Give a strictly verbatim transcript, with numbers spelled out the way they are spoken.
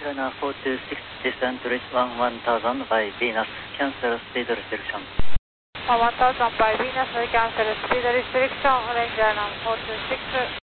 Runner four two six, descend to reach one one thousand by Venus, cancel speed restriction. one thousand by Venus, cancel speed restriction, range runner four two six.